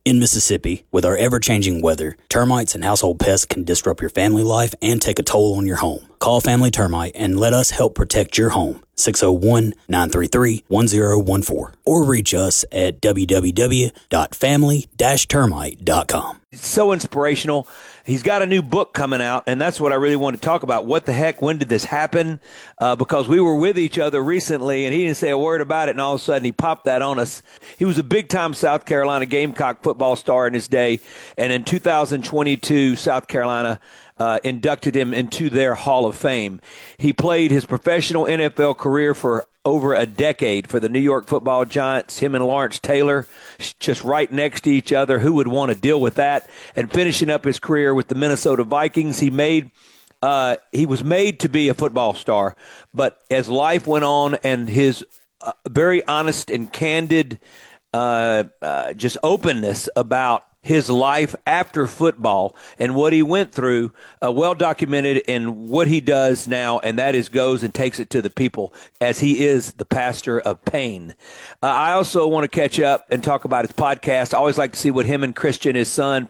In Mississippi, with our ever-changing weather, termites and household pests can disrupt your family life and take a toll on your home. Call Family Termite and let us help protect your home. 601-933-1014 or reach us at www.family-termite.com. It's so inspirational. He's got a new book coming out, and that's what I really want to talk about. What the heck? When did this happen? Because we were with each other recently, and he didn't say a word about it, and all of a sudden he popped that on us. He was a big-time South Carolina Gamecock football star in his day, and in 2022, South Carolina inducted him into their Hall of Fame. He played his professional NFL career for over a decade for the New York Football Giants, him and Lawrence Taylor, just right next to each other. Who would want to deal with that? And finishing up his career with the Minnesota Vikings, he was made to be a football star. But as life went on and his very honest and candid just openness about his life after football and what he went through, well documented in what he does now, and that is goes and takes it to the people as he is the pastor of pain. I also want to catch up and talk about his podcast. I always like to see what him and Christian, his son,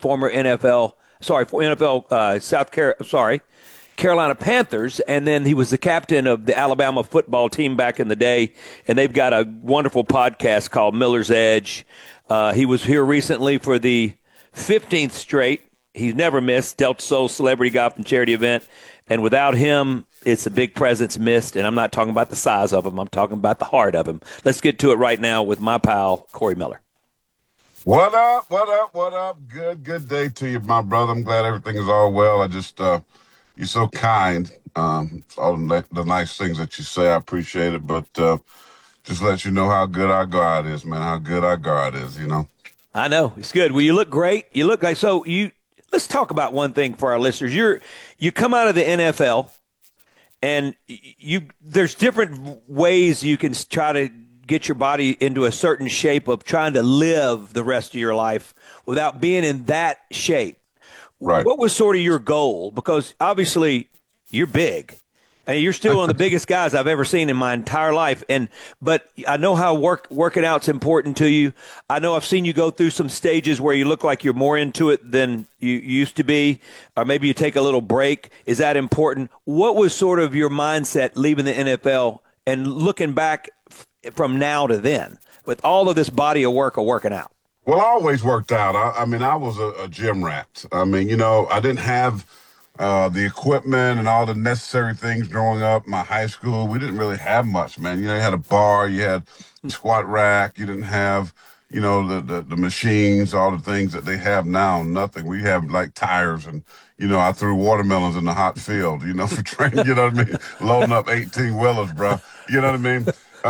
Carolina Panthers, and then he was the captain of the Alabama football team back in the day, and they've got a wonderful podcast called Miller's Edge. He was here recently for the 15th straight. He's never missed Delta Soul Celebrity Golf and Charity event, and without him, it's a big presence missed, and I'm not talking about the size of him. I'm talking about the heart of him. Let's get to it right now with my pal, Corey Miller. What up, what up, what up? Good day to you, my brother. I'm glad everything is all well. I just, you're so kind. All the nice things that you say, I appreciate it, but just let you know how good our God is, man, how good our God is, you know. I know. It's good. Well, you look great. You look like let's talk about one thing for our listeners. You come out of the NFL, and there's different ways you can try to get your body into a certain shape of trying to live the rest of your life without being in that shape. Right. What was sort of your goal? Because obviously you're big. And you're still one of the biggest guys I've ever seen in my entire life. But I know how working out's important to you. I know I've seen you go through some stages where you look like you're more into it than you used to be, or maybe you take a little break. Is that important? What was sort of your mindset leaving the NFL and looking back from now to then with all of this body of work of working out? Well, I always worked out. I mean, I was a gym rat. I mean, you know, I didn't have the equipment and all the necessary things growing up. My high school, we didn't really have much, man. You know, you had a bar, you had a squat rack, you didn't have, you know, the machines, all the things that they have now, nothing. We have like tires and, you know, I threw watermelons in the hot field, you know, for training, you know what I mean? Loading up 18-wheelers, bro. You know what I mean?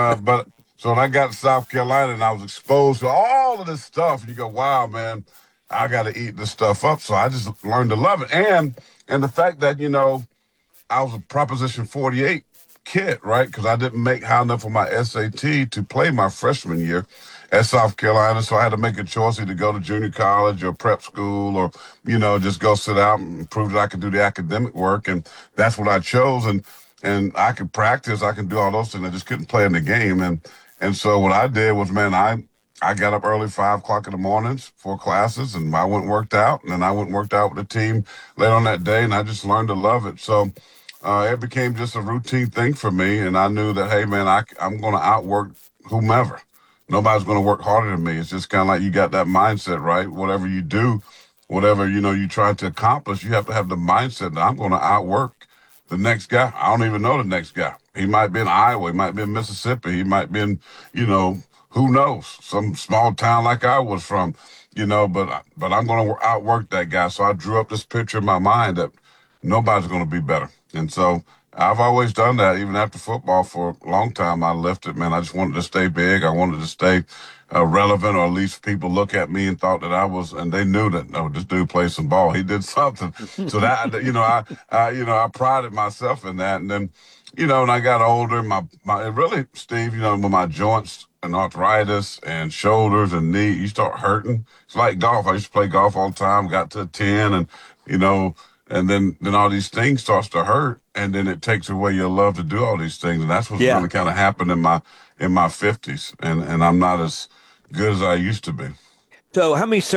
So when I got to South Carolina and I was exposed to all of this stuff, you go, wow, man, I got to eat this stuff up. So I just learned to love it. And the fact that, you know, I was a Proposition 48 kid, right? Because I didn't make high enough for my SAT to play my freshman year at South Carolina. So I had to make a choice either go to junior college or prep school or, you know, just go sit out and prove that I could do the academic work. And that's what I chose. And I could practice. I can do all those things. I just couldn't play in the game. And so what I did was, man, I got up early, 5 o'clock in the mornings for classes, and I went and worked out, and then I went and worked out with the team later on that day, and I just learned to love it. So it became just a routine thing for me, and I knew that, hey, man, I'm going to outwork whomever. Nobody's going to work harder than me. It's just kind of like you got that mindset, right? Whatever you do, whatever, you know, you try to accomplish, you have to have the mindset that I'm going to outwork the next guy. I don't even know the next guy. He might be in Iowa. He might be in Mississippi. He might be in, you know, who knows, some small town like I was from, you know, but I'm going to outwork that guy. So I drew up this picture in my mind that nobody's going to be better. And so I've always done that. Even after football for a long time, I lifted, man. I just wanted to stay big. I wanted to stay relevant, or at least people look at me and thought that I was, and they knew that, no, this dude plays some ball. He did something. So that, you know, I prided myself in that. And then, you know, when I got older, my really, Steve, you know, when my joints and arthritis and shoulders and knee, you start hurting. It's like golf. I used to play golf all the time, got to 10, and, you know, and then all these things starts to hurt, and then it takes away your love to do all these things. And that's what's really kind of happened in my 50s. And I'm not as good as I used to be. So how many